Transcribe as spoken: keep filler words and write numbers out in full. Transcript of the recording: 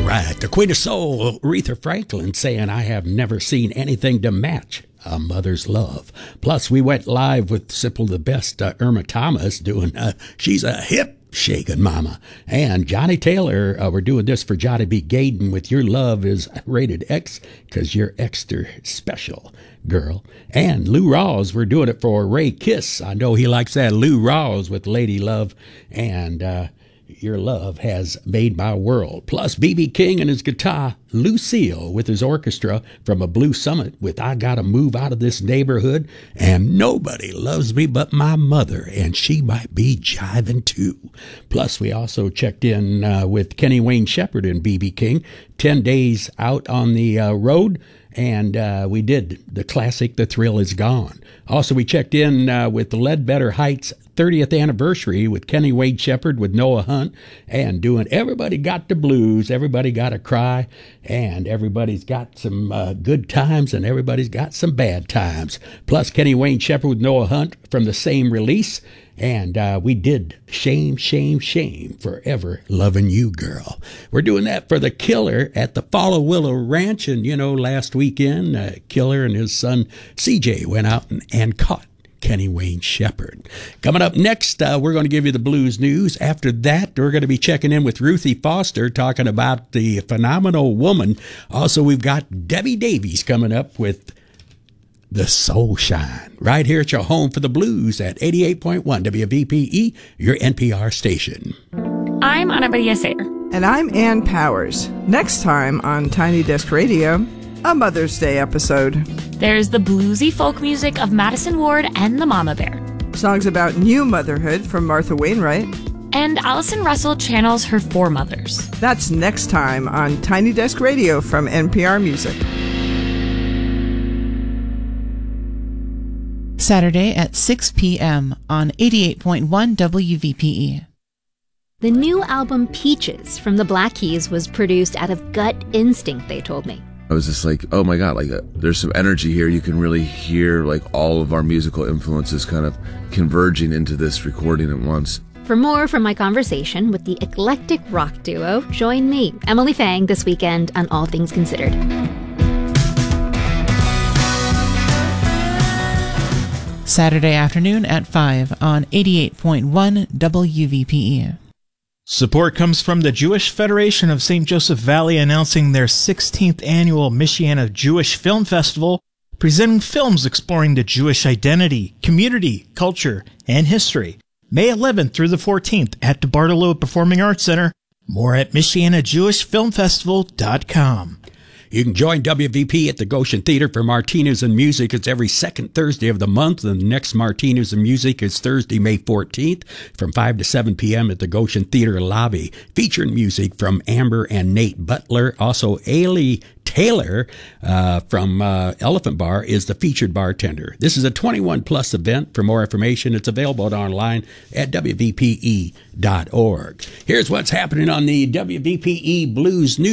right, the Queen of Soul, Aretha Franklin, saying, I have never seen anything to match a mother's love. Plus, we went live with Simple the Best, uh, Irma Thomas doing uh, She's a Hip Shaking Mama. And Johnny Taylor, uh, we're doing this for Johnny B. Gaden with Your Love is Rated X because you're extra special, girl. And Lou Rawls, we're doing it for Ray Kiss. I know he likes that. Lou Rawls with Lady Love. And uh, Your Love Has Made My World. Plus, B B. King and his guitar, Lucille with his orchestra from a Blue Summit with I Gotta Move Out of This Neighborhood, and Nobody Loves Me But My Mother, and she might be jiving too. Plus, we also checked in uh, with Kenny Wayne Shepherd and B B. King, ten days out on the uh, road, and uh, we did the classic The Thrill Is Gone. Also, we checked in uh, with the Ledbetter Heights thirtieth anniversary with Kenny Wayne Shepherd with Noah Hunt and doing Everybody Got the Blues, Everybody Got to Cry, and everybody's got some uh, good times and everybody's got some bad times. Plus Kenny Wayne Shepherd with Noah Hunt from the same release. And uh, we did Shame, Shame, Shame, Forever Loving You, Girl. We're doing that for the Killer at the Follow Willow Ranch. And, you know, last weekend, uh, Killer and his son C J went out and, and caught Kenny Wayne Shepherd. Coming up next, uh, we're going to give you the blues news. After that, we're going to be checking in with Ruthie Foster, talking about the phenomenal woman. Also, we've got Debbie Davies coming up with The Soul Shine, right here at your home for the blues at eighty-eight point one W V P E, your N P R station. I'm Ana Maria Sayer. And I'm Ann Powers. Next time on Tiny Desk Radio, a Mother's Day episode. There's the bluesy folk music of Madison Ward and the Mama Bear. Songs about new motherhood from Martha Wainwright. And Allison Russell channels her foremothers. That's next time on Tiny Desk Radio from N P R Music. Saturday at six p.m. on eighty-eight point one W V P E. The new album Peaches from the Black Keys was produced out of gut instinct, they told me. I was just like, oh my God, like uh, there's some energy here. You can really hear like all of our musical influences kind of converging into this recording at once. For more from my conversation with the eclectic rock duo, join me, Emily Fang, this weekend on All Things Considered. Saturday afternoon at five on eighty-eight point one W V P E. Support comes from the Jewish Federation of Saint Joseph Valley announcing their sixteenth annual Michiana Jewish Film Festival, presenting films exploring the Jewish identity, community, culture, and history. May eleventh through the fourteenth at the Bartolo Performing Arts Center. More at Michiana Jewish Film Festival dot com. You can join W V P at the Goshen Theater for Martinez and Music. It's every second Thursday of the month. And the next Martinez and Music is Thursday, May fourteenth from five to seven p.m. at the Goshen Theater lobby. Featuring music from Amber and Nate Butler. Also, Ailey Taylor uh, from uh, Elephant Bar is the featured bartender. This is a twenty-one plus event. For more information, it's available online at W V P E dot org. Here's what's happening on the W V P E Blues News.